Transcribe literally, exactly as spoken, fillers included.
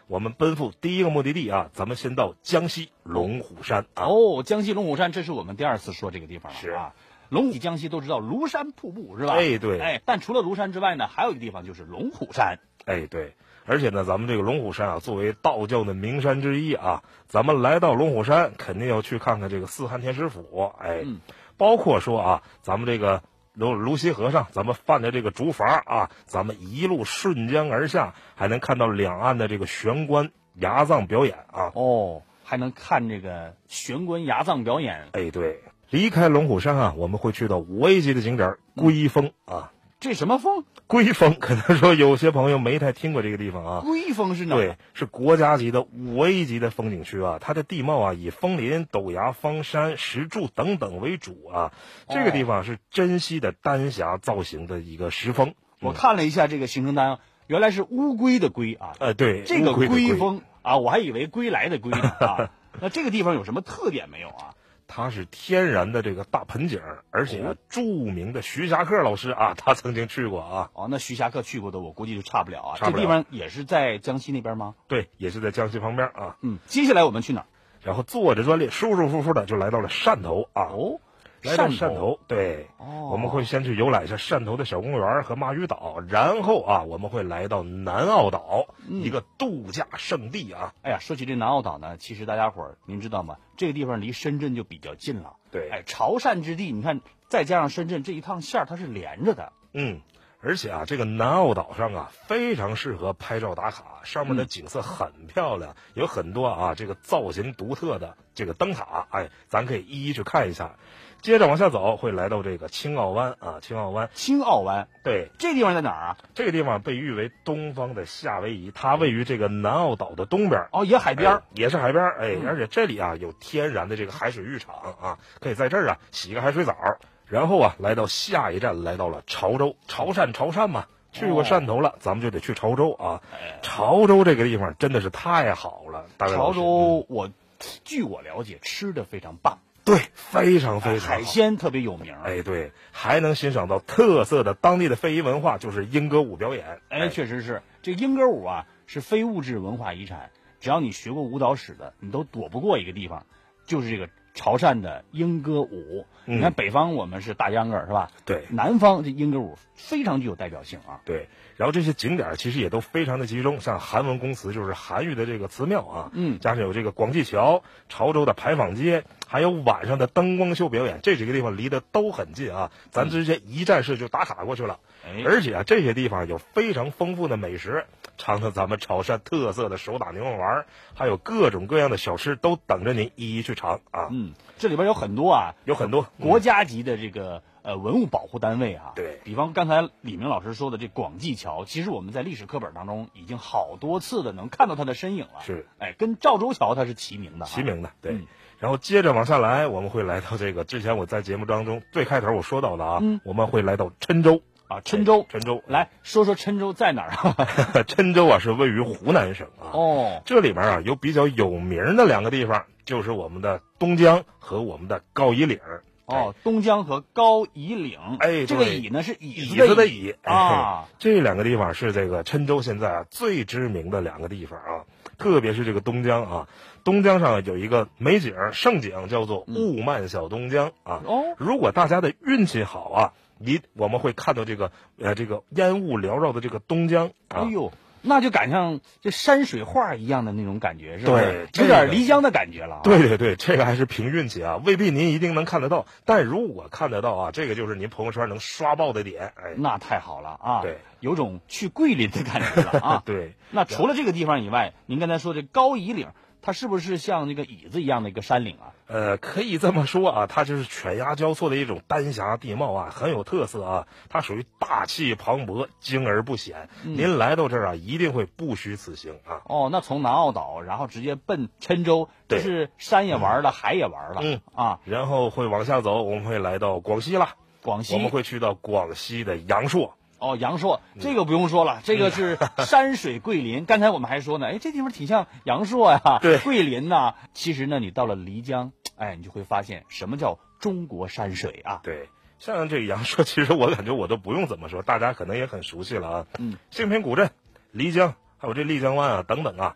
我们奔赴第一个目的地啊，咱们先到江西龙虎山啊。 哦，江西龙虎山，这是我们第二次说这个地方了是啊。龙虎江西都知道庐山瀑布是吧？ 哎，对， 哎，但除了庐山之外呢，还有一个地方就是龙虎山。 哎，对，而且呢，咱们这个龙虎山啊，作为道教的名山之一啊，咱们来到龙虎山，肯定要去看看这个四汉天师府。哎， 嗯、 包括说啊，咱们这个卢卢溪河上，咱们泛的这个竹筏啊，咱们一路顺江而下，还能看到两岸的这个悬棺崖葬表演啊。 哦，还能看这个悬棺崖葬表演。 哎，对。离开龙虎山啊，我们会去到五 A 级的景点龟峰啊。 这什么峰？ 龟峰，可能说有些朋友没太听过这个地方啊。 龟峰是哪？ 对，是国家级的五 A 级的风景区啊。它的地貌啊，以枫林、陡崖、方山、石柱等等为主啊。这个地方是珍稀的丹霞造型的一个石峰。 我看了一下这个行程单，原来是乌龟的龟啊。 呃，对， 这个龟峰啊，我还以为归来的归呢啊。那这个地方有什么特点没有啊？ 它是天然的这个大盆景，而且、啊、著名的徐霞客老师啊，他曾经去过啊。 哦，那徐霞客去过的，我估计就差不了啊。 差不了。 这地方也是在江西那边吗？ 对，也是在江西旁边啊。 嗯，接下来我们去哪儿？ 然后坐着专列，舒舒服服的就来到了汕头啊。 哦， 来到汕头，对， 哦， 我们会先去游览一下汕头的小公园和马屿岛，然后啊，我们会来到南澳岛， 嗯、 一个度假胜地啊。 哎呀，说起这南澳岛呢，其实大家伙儿您知道吗？这个地方离深圳就比较近了。 对， 哎，潮汕之地，你看，再加上深圳这一趟线它是连着的。 嗯，而且啊，这个南澳岛上啊，非常适合拍照打卡，上面的景色很漂亮，嗯、有很多啊这个造型独特的这个灯塔，哎，咱可以一一去看一下。接着往下走，会来到这个青澳湾啊，青澳湾， 青澳湾， 对， 这地方在哪儿啊？ 这个地方被誉为东方的夏威夷，它位于这个南澳岛的东边， 哦，也海边、 哎，也是海边，哎， 嗯、 而且这里啊有天然的这个海水浴场啊，可以在这儿啊洗个海水澡，然后啊来到下一站，来到了潮州，潮汕潮汕嘛，去过汕头了，哦、咱们就得去潮州啊。 哎、 潮州这个地方真的是太好了，大潮州我据我了解吃的非常棒。 对，非常非常好， 海鲜特别有名。 哎，对，还能欣赏到特色的当地的非遗文化，就是莺歌舞表演。 哎，哎确实是，这莺歌舞啊是非物质文化遗产，只要你学过舞蹈史的，你都躲不过一个地方，就是这个潮汕的莺歌舞。嗯、你看北方我们是大秧歌是吧？ 对， 南方这莺歌舞非常具有代表性啊。 对，然后这些景点其实也都非常的集中，像韩文公祠就是韩愈的这个祠庙啊， 嗯， 加上有这个广济桥、潮州的牌坊街，还有晚上的灯光秀表演，这几个地方离得都很近啊，咱直接一站式就打卡过去了。 嗯、 而且啊，这些地方有非常丰富的美食，尝尝咱们潮汕特色的手打牛肉丸，还有各种各样的小吃都等着您一一去尝啊。 嗯，这里边有很多啊， 有很多国家级的这个。呃，文物保护单位啊， 对比方刚才李明老师说的这广济桥，其实我们在历史课本当中已经好多次的能看到它的身影了。 是， 哎，跟赵州桥它是齐名的、啊， 齐名的，对。 嗯、 然后接着往下来，我们会来到这个之前我在节目当中最开头我说到的啊， 嗯、 我们会来到郴州啊，郴州， 郴州， 来说说郴州在哪儿啊？ 郴州啊是位于湖南省啊， 哦， 这里面啊有比较有名的两个地方，就是我们的东江和我们的高椅岭。 哦，东江和高椅岭， 哎， 这个椅呢是椅子的椅啊、 哎，这两个地方是这个郴州现在啊最知名的两个地方啊，特别是这个东江啊，东江上有一个美景胜景叫做雾漫小东江啊， 哦， 如果大家的运气好啊，你我们会看到这个呃这个烟雾缭绕的这个东江啊， 哎呦。那就赶上这山水画一样的那种感觉，是吧？ 对， 有点漓江的感觉了、啊。 对对对，这个还是凭运气啊，未必您一定能看得到。但如果看得到啊，这个就是您朋友圈能刷爆的点。哎， 那太好了啊！ 对， 有种去桂林的感觉了啊！ 对。 那除了这个地方以外，您刚才说这高椅岭，它是不是像那个椅子一样的一个山岭啊？ 呃，可以这么说啊，它就是犬牙交错的一种丹霞地貌啊，很有特色啊。它属于大气磅礴，精而不显。嗯、您来到这儿啊，一定会不虚此行啊。 哦，那从南澳岛，然后直接奔郴州，这是山也玩了，嗯、海也玩了， 嗯啊， 然后会往下走，我们会来到广西了。 广西， 我们会去到广西的阳朔。 哦，阳朔这个不用说了，嗯、这个是山水桂林。刚才我们还说呢，哎，这地方挺像阳朔呀， 对， 桂林呐。其实呢，你到了漓江，哎，你就会发现什么叫中国山水啊。 对，像这个阳朔，其实我感觉我都不用怎么说，大家可能也很熟悉了啊。 嗯， 兴平古镇、漓江，还有这丽江湾啊等等啊，